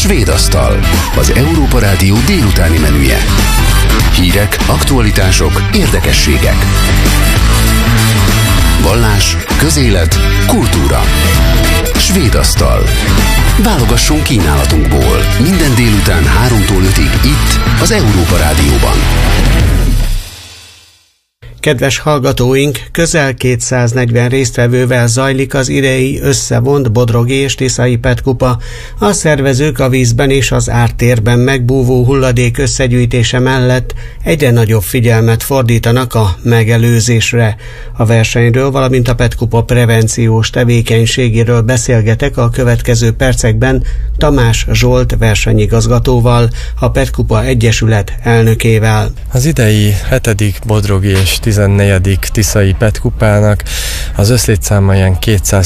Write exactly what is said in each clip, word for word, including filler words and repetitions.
Svéd asztal, az Európa Rádió délutáni menüje. Hírek, aktualitások, érdekességek. Vallás, közélet, kultúra. Svéd asztal. Válogassunk kínálatunkból. Minden délután háromtól ötig itt, az Európa Rádióban. Kedves hallgatóink, közel kétszáznegyven résztvevővel zajlik az idei összevont Bodrogi és Tiszai Petkupa. A szervezők a vízben és az ártérben megbúvó hulladék összegyűjtése mellett egyre nagyobb figyelmet fordítanak a megelőzésre. A versenyről, valamint a Petkupa prevenciós tevékenységéről beszélgetek a következő percekben Tamás Zsolt versenyigazgatóval, a Petkupa Egyesület elnökével. Az idei hetedik Bodrogi és tizennegyedik Tiszai Petkupának az összlétszáma ilyen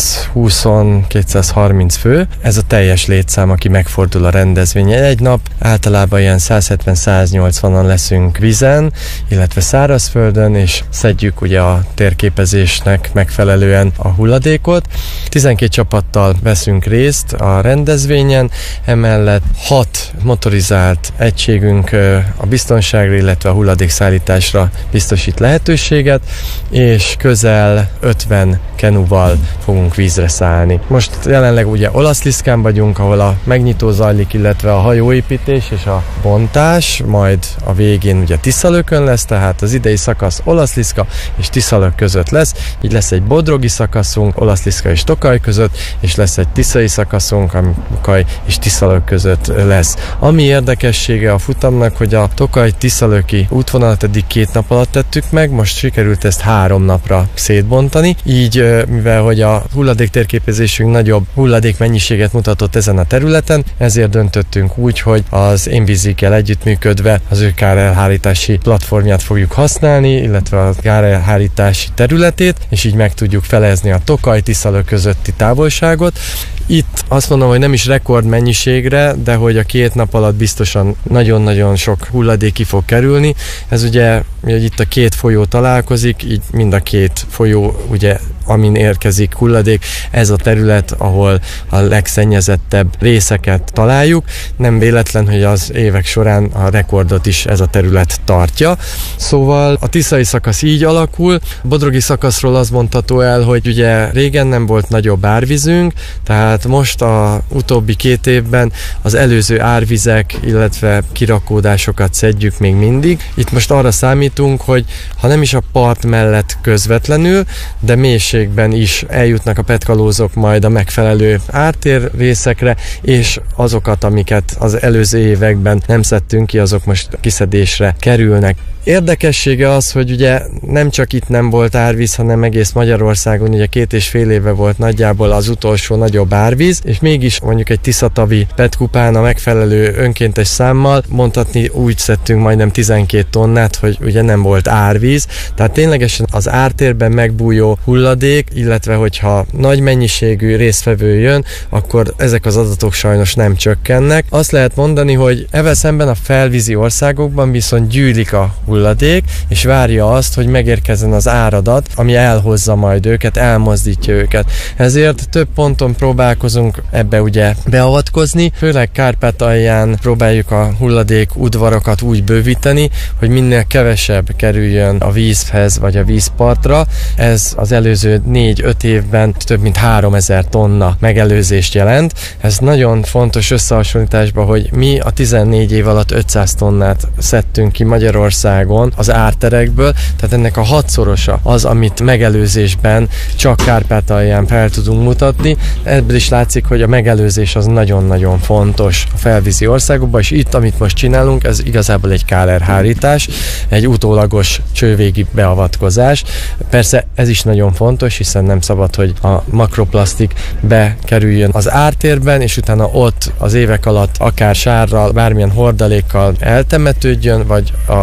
kétszázhúsz-kétszázharminc fő. Ez a teljes létszám, aki megfordul a rendezvényen. Egy nap általában ilyen százhetven-száznyolcvanan leszünk vízen, illetve szárazföldön, és szedjük ugye a térképezésnek megfelelően a hulladékot. tizenkét csapattal veszünk részt a rendezvényen, emellett hat motorizált egységünk a biztonságra, illetve a hulladékszállításra biztosít lehetőséget, és közel ötven kenuval fogunk vízre szállni. Most jelenleg ugye Olaszliszkán vagyunk, ahol a megnyitó zajlik, illetve a hajóépítés és a bontás, majd a végén ugye Tiszalökön lesz, tehát az idei szakasz Olaszliszka és Tiszalök között lesz, így lesz egy bodrogi szakaszunk Olaszliszka és Tokaj között, és lesz egy tiszai szakaszunk, ami Tokaj és Tiszalök között lesz. Ami érdekessége a futamnak, hogy a Tokaj-Tiszalöki útvonalat eddig két nap alatt tettük meg, most sikerült ezt három napra szétbontani, így mivel hogy a hulladéktérképezésünk nagyobb hulladékmennyiséget mutatott ezen a területen, ezért döntöttünk úgy, hogy az Envisikkel együttműködve az ő kárelhárítási platformját fogjuk használni, illetve a kárelhárítási területét, és így meg tudjuk felezni a Tokaj-Tiszalök közötti távolságot. Itt azt mondom, hogy nem is rekordmennyiségre, de hogy a két nap alatt biztosan nagyon-nagyon sok hulladék ki fog kerülni. Ez ugye, hogy itt a két folyó találkozik, így mind a két folyó, ugye, amin érkezik hulladék, ez a terület, ahol a legszennyezettebb részeket találjuk. Nem véletlen, hogy az évek során a rekordot is ez a terület tartja. Szóval a tiszai szakasz így alakul. A bodrogi szakaszról az mondható el, hogy ugye régen nem volt nagyobb árvízünk, tehát most a utóbbi két évben az előző árvizek, illetve kirakódásokat szedjük még mindig. Itt most arra számítunk, hogy ha nem is a part mellett közvetlenül, de mélységben is eljutnak a petkalózok majd a megfelelő ártér részekre, és azokat, amiket az előző években nem szedtünk ki, azok most kiszedésre kerülnek. Érdekessége az, hogy ugye nem csak itt nem volt árvíz, hanem egész Magyarországon ugye két és fél éve volt nagyjából az utolsó nagyobb árvíz, és mégis mondjuk egy tiszatavi Petkupán a megfelelő önkéntes számmal mondhatni úgy szedtünk majdnem tizenkét tonnát, hogy ugye nem volt árvíz, tehát ténylegesen az ártérben megbújó hulladék, illetve hogyha nagy mennyiségű résztvevő jön, akkor ezek az adatok sajnos nem csökkennek. Azt lehet mondani, hogy ezzel szemben a felvízi országokban viszont gyűlik a hulladék, és várja azt, hogy megérkezzen az áradat, ami elhozza majd őket, elmozdítja őket. Ezért több ponton próbálkozunk ebbe ugye beavatkozni, főleg Kárpátalján próbáljuk a hulladék udvarokat úgy bővíteni, hogy minél kevesebb kerüljön a vízhez vagy a vízpartra. Ez az előző négy-öt évben több mint háromezer tonna megelőzést jelent. Ez nagyon fontos összehasonlításban, hogy mi a tizennégy év alatt ötszáz tonnát szedtünk ki Magyarországon az árterekből, tehát ennek a hatszorosa az, amit megelőzésben csak Kárpátalján fel tudunk mutatni. Ebből is látszik, hogy a megelőzés az nagyon-nagyon fontos a felvízi országokban, és itt, amit most csinálunk, ez igazából egy kárelhárítás, egy utólagos csővégi beavatkozás. Persze ez is nagyon fontos, hiszen nem szabad, hogy a makroplasztik bekerüljön az ártérben, és utána ott az évek alatt akár sárral, bármilyen hordalékkal eltemetődjön, vagy a különböző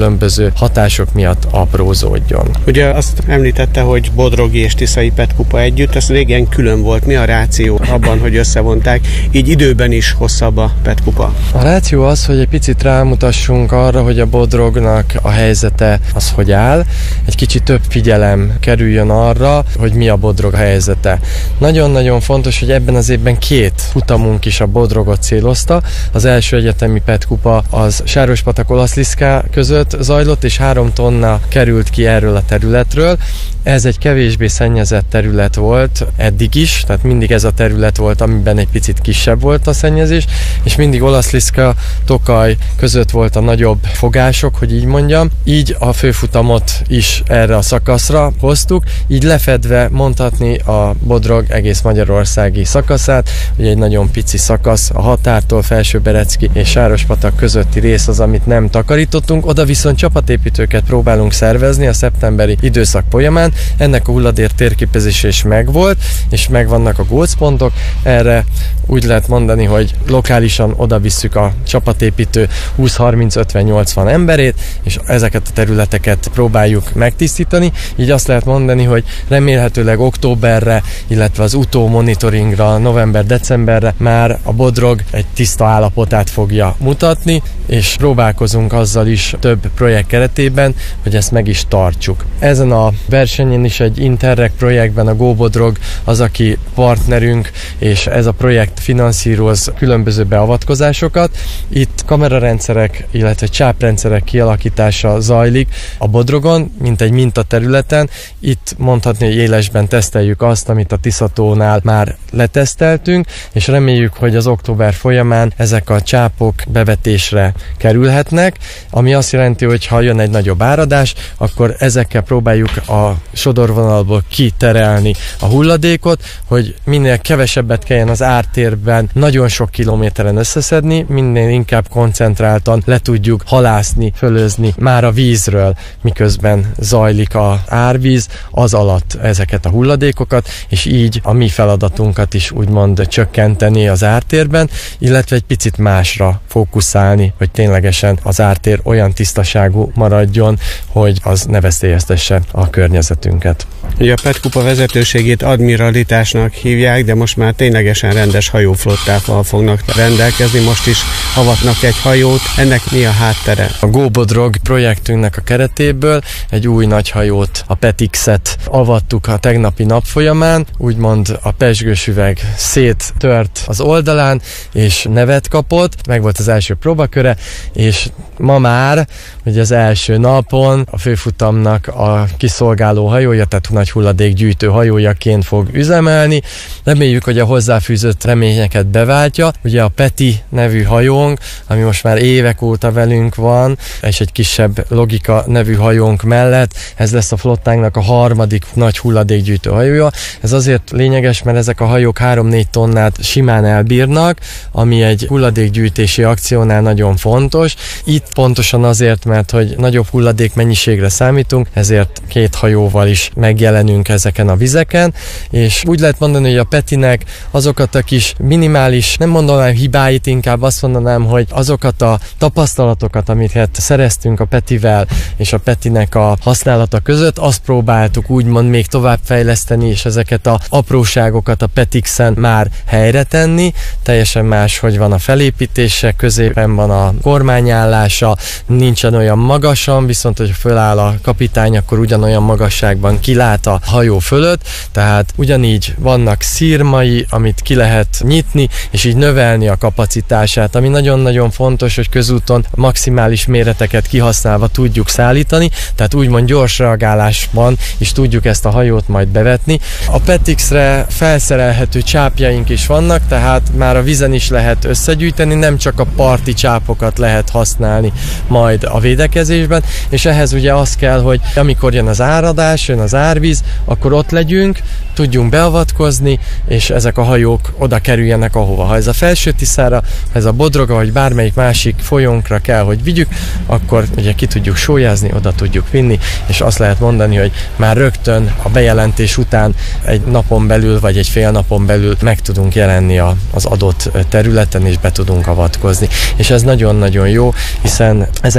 különböző hatások miatt aprózódjon. Ugye azt említette, hogy bodrogi és tiszai petkupa együtt, ez régen külön volt. Mi a ráció abban, hogy összevonták? Így időben is hosszabb a petkupa. A ráció az, hogy egy picit rámutassunk arra, hogy a Bodrognak a helyzete az hogy áll. Egy kicsit több figyelem kerüljön arra, hogy mi a Bodrog helyzete. Nagyon-nagyon fontos, hogy ebben az évben két futamunk is a Bodrogot célozta. Az első egyetemi petkupa az Sárospatak-Olaszliszka között zajlott, és három tonna került ki erről a területről. Ez egy kevésbé szennyezett terület volt eddig is, tehát mindig ez a terület volt, amiben egy picit kisebb volt a szennyezés, és mindig Olaszliszka, Tokaj között volt a nagyobb fogások, hogy így mondjam. Így a főfutamot is erre a szakaszra hoztuk, így lefedve mondhatni a Bodrog egész magyarországi szakaszát, ugye egy nagyon pici szakasz, a határtól Felsőberecki és Sárospatak közötti rész az, amit nem takarítottunk, oda viszont csapatépítőket próbálunk szervezni a szeptemberi időszak folyamán. Ennek a hulladék térképezése is megvolt, és megvannak a gócpontok. Erre úgy lehet mondani, hogy lokálisan oda visszük a csapatépítő húsz harminc ötven nyolcvan emberét, és ezeket a területeket próbáljuk megtisztítani. Így azt lehet mondani, hogy remélhetőleg októberre, illetve az utómonitoringra, november-decemberre már a Bodrog egy tiszta állapotát fogja mutatni, és próbálkozunk azzal is több projekt keretében, hogy ezt meg is tartsuk. Ezen a versenyen is egy Interreg projektben a Go Bodrog az, aki partnerünk, és ez a projekt finanszíroz különböző beavatkozásokat. Itt kamerarendszerek, illetve csáprendszerek kialakítása zajlik a Bodrogon, mint egy mintaterületen. Itt mondhatni, hogy élesben teszteljük azt, amit a Tiszatónál már leteszteltünk, és reméljük, hogy az október folyamán ezek a csápok bevetésre kerülhetnek, ami azt jelenti, hogy ha jön egy nagyobb áradás, akkor ezekkel próbáljuk a sodorvonalból kiterelni a hulladékot, hogy minél kevesebbet kelljen az ártérben nagyon sok kilométeren összeszedni, minél inkább koncentráltan le tudjuk halászni, fölözni már a vízről, miközben zajlik a árvíz, az alatt ezeket a hulladékokat, és így a mi feladatunkat is úgymond csökkenteni az ártérben, illetve egy picit másra fókuszálni, hogy ténylegesen az ártér olyan tisztaságú maradjon, hogy az ne veszélyeztesse a környezetünket. Ugye a petkupa vezetőségét admiralitásnak hívják, de most már ténylegesen rendes hajóflottával fognak rendelkezni, most is avatnak egy hajót. Ennek mi a háttere? A Go Bodrog projektünknek a keretéből egy új nagyhajót, a Petixet avattuk a tegnapi nap folyamán, úgymond a pezsgős üveg széttört az oldalán, és nevet kapott, meg volt az első próbaköre, és ma már, ugye az első napon a főfutamnak a kiszolgáló hajója, tehát nagy hulladékgyűjtő hajójaként fog üzemelni. Reméljük, hogy a hozzáfűzött reményeket beváltja. Ugye a Peti nevű hajónk, ami most már évek óta velünk van, és egy kisebb Logika nevű hajónk mellett, ez lesz a flottánknak a harmadik nagy hulladékgyűjtő hajója. Ez azért lényeges, mert ezek a hajók három-négy tonnát simán elbírnak, ami egy hulladékgyűjtési akciónál nagyon fontos. Itt pontosan azért, mert hogy nagyobb hulladék mennyiségre számítunk, ezért két hajóval is megjelenünk ezeken a vizeken, és úgy lehet mondani, hogy a Petinek azokat a kis minimális, nem mondanám hibáit, inkább azt mondanám, hogy azokat a tapasztalatokat, amit hát szereztünk a Petivel és a Petinek a használata között, azt próbáltuk úgymond még tovább fejleszteni, és ezeket a apróságokat a Petixen már helyre tenni. Teljesen más, hogy van a felépítése, középen van a kormányállása, nincsen olyan magasan, viszont hogy föláll a kapitány, akkor ugyanolyan magasságban kilát a hajó fölött, tehát ugyanígy vannak szirmai, amit ki lehet nyitni, és így növelni a kapacitását, ami nagyon-nagyon fontos, hogy közúton maximális méreteket kihasználva tudjuk szállítani, tehát úgymond gyors reagálásban is tudjuk ezt a hajót majd bevetni. A Petixre felszerelhető csápjaink is vannak, tehát már a vízen is lehet összegyűjteni, nem csak a parti csápokat lehet használni majd a védekezésben, és ehhez ugye az kell, hogy amikor jön az áradás, jön az árvíz, akkor ott legyünk, tudjunk beavatkozni, és ezek a hajók oda kerüljenek ahova. Ha ez a Felső-Tiszára, ha ez a Bodroga, vagy bármelyik másik folyónkra kell, hogy vigyük, akkor ugye ki tudjuk sólyázni, oda tudjuk vinni, és azt lehet mondani, hogy már rögtön a bejelentés után egy napon belül, vagy egy fél napon belül meg tudunk jelenni a, az adott területen, és be tudunk avatkozni. És ez nagyon-nagyon jó, hiszen ezek a területek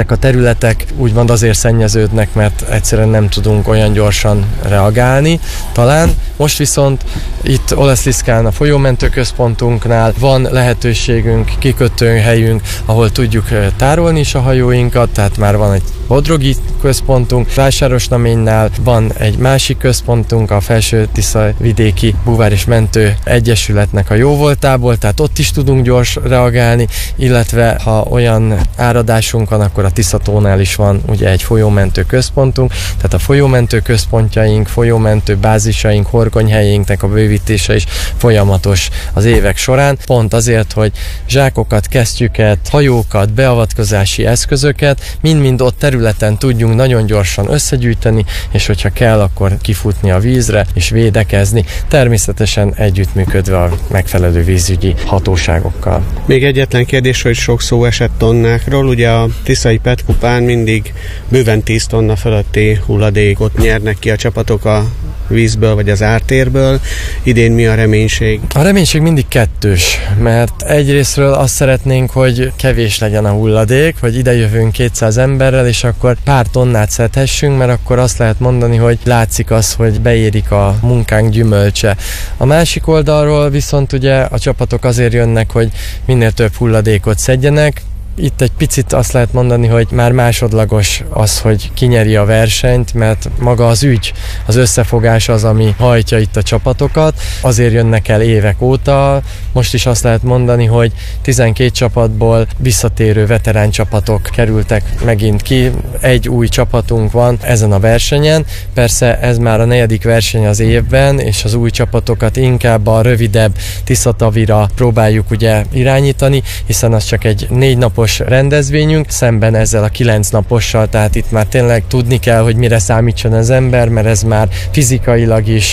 területek úgymond azért szennyeződnek, mert egyszerűen nem tudunk olyan gyorsan reagálni. Talán most viszont itt Oleszliszkán a folyómentő központunknál van lehetőségünk, kikötőhelyünk, ahol tudjuk tárolni is a hajóinkat, tehát már van egy bodrogi központunk, Vásárosnaménynál van egy másik központunk, a Felső-Tisza-vidéki Búvár és Mentő Egyesületnek a jóvoltából, tehát ott is tudunk gyors reagálni, illetve ha olyan áradásunk van, akkor a Tiszatónál is van ugye egy folyómentő központunk, tehát a folyómentő központjaink, folyómentő bázisaink, horgonyhelyeinknek a bővítése is folyamatos az évek során, pont azért, hogy zsákokat, kesztyüket, hajókat, beavatkozási eszközöket mind-mind ott területen tudjunk nagyon gyorsan összegyűjteni, és hogyha kell, akkor kifutni a vízre és védekezni, természetesen együttműködve a megfelelő vízügyi hatóságokkal. Még egyetlen kérdés, hogy sok szó esett tonnákról, ugye a Tiszai Petkupán mindig bőven tíz tonna fölötti hulladékot nyernek ki a csapatok a vízből vagy az ártérből. Idén mi a reménység? A reménység mindig kettős, mert egyrésztről azt szeretnénk, hogy kevés legyen a hulladék, hogy ide jövünk kétszáz emberrel, és akkor pár tonnát szedhessünk, mert akkor azt lehet mondani, hogy látszik az, hogy beérik a munkánk gyümölcse. A másik oldalról viszont ugye a csapatok azért jönnek, hogy minél több hulladékot szedjenek. Itt egy picit azt lehet mondani, hogy már másodlagos az, hogy kinyeri a versenyt, mert maga az ügy, az összefogás az, ami hajtja itt a csapatokat. Azért jönnek el évek óta. Most is azt lehet mondani, hogy tizenkét csapatból visszatérő veterán csapatok kerültek megint ki. Egy új csapatunk van ezen a versenyen. Persze ez már a negyedik verseny az évben, és az új csapatokat inkább a rövidebb Tiszatavira próbáljuk ugye irányítani, hiszen az csak egy négy napos rendezvényünk, szemben ezzel a kilenc napossal, tehát itt már tényleg tudni kell, hogy mire számítson az ember, mert ez már fizikailag is,